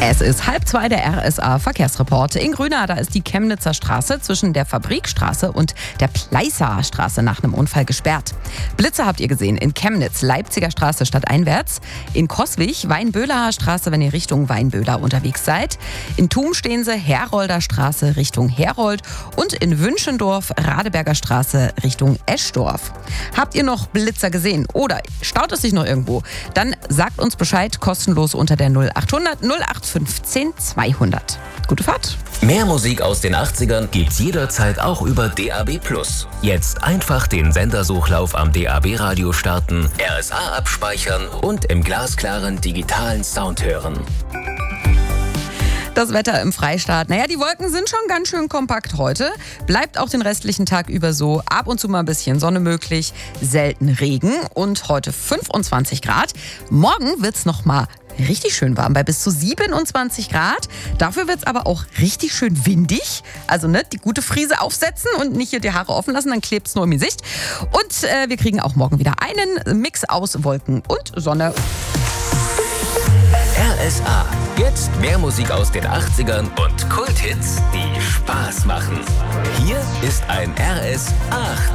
Es ist 1:30, der RSA-Verkehrsreport. In Grünau, da ist die Chemnitzer Straße zwischen der Fabrikstraße und der Pleißer Straße nach einem Unfall gesperrt. Blitze habt ihr gesehen in Chemnitz, Leipziger Straße stadteinwärts. In Coswig, Weinböhler Straße, wenn ihr Richtung Weinböhler unterwegs seid. In Thum stehen sie, Herolder Straße Richtung Herold. Und in Wünschendorf, Radeberger Straße Richtung Eschdorf. Habt ihr noch Blitzer gesehen oder staut es sich noch irgendwo? Dann sagt uns Bescheid, kostenlos unter der 0800 0815 200. Gute Fahrt! Mehr Musik aus den 80ern gibt's jederzeit auch über DAB+. Jetzt einfach den Sendersuchlauf am DAB-Radio starten, RSA abspeichern und im glasklaren digitalen Sound hören. Das Wetter im Freistaat. Naja, die Wolken sind schon ganz schön kompakt heute. Bleibt auch den restlichen Tag über so. Ab und zu mal ein bisschen Sonne möglich, selten Regen und heute 25 Grad. Morgen wird's noch mal richtig schön warm, bei bis zu 27 Grad. Dafür wird's aber auch richtig schön windig. Also die gute Frise aufsetzen und nicht hier die Haare offen lassen, dann klebt's nur im Gesicht. Und wir kriegen auch morgen wieder einen Mix aus Wolken und Sonne. RSA. Jetzt mehr Musik aus den 80ern und Kulthits, die Spaß machen. Hier ist ein RSA.